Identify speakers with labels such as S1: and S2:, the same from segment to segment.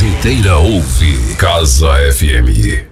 S1: cidade inteira ouve Casa FM.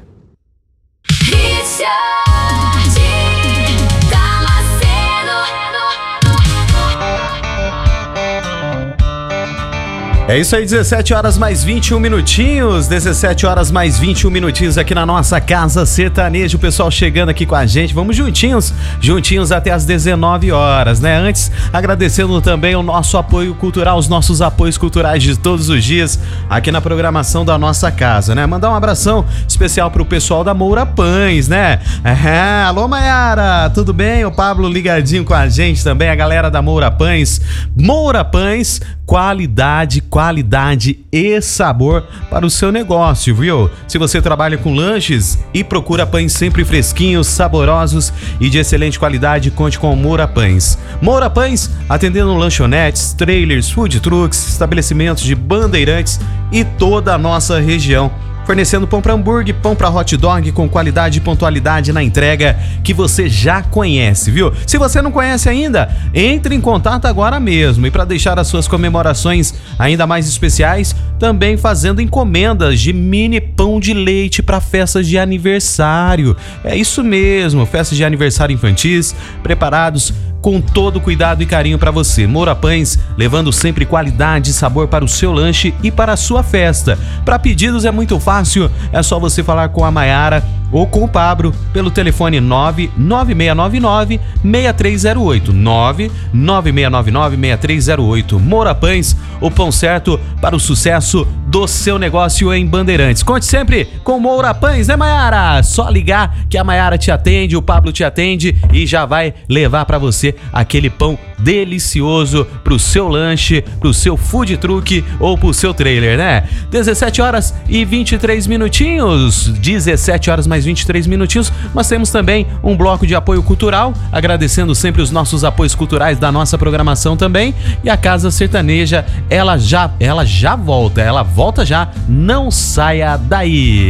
S2: É isso aí, 17 horas mais 21 minutinhos, 17 horas mais 21 minutinhos aqui na nossa Casa Sertaneja, o pessoal chegando aqui com a gente, vamos juntinhos até as 19 horas, né? Antes, agradecendo também o nosso apoio cultural, os nossos apoios culturais de todos os dias aqui na programação da nossa casa, né? Mandar um abração especial pro pessoal da Moura Pães, né? Alô, Maiara, tudo bem? O Pablo ligadinho com a gente também, a galera da Moura Pães. Moura Pães, qualidade e sabor para o seu negócio, viu? Se você trabalha com lanches e procura pães sempre fresquinhos, saborosos e de excelente qualidade, conte com Moura Pães. Moura Pães, atendendo lanchonetes, trailers, food trucks, estabelecimentos de bandeirantes e toda a nossa região. Fornecendo pão para hambúrguer, pão para hot dog com qualidade e pontualidade na entrega que você já conhece, viu? Se você não conhece ainda, entre em contato agora mesmo. E para deixar as suas comemorações ainda mais especiais, também fazendo encomendas de mini pão de leite para festas de aniversário. É isso mesmo, festas de aniversário infantis, preparados com todo cuidado e carinho para você. Moura Pães, levando sempre qualidade e sabor para o seu lanche e para a sua festa. Para pedidos é muito fácil, é só você falar com a Maiara ou com o Pablo pelo telefone 99699-6308. 99699-6308. Moura Pães, o pão certo para o sucesso do seu negócio em Bandeirantes. Conte sempre com Moura Pães, né, Maiara? Só ligar que a Maiara te atende, o Pablo te atende e já vai levar para você aquele pão delicioso pro seu lanche, pro seu food truck ou pro seu trailer, né? 17 horas e 23 minutinhos, 17 horas mais 23 minutinhos, nós temos também um bloco de apoio cultural, agradecendo sempre os nossos apoios culturais da nossa programação também, e a Casa Sertaneja, ela já volta já, não saia daí.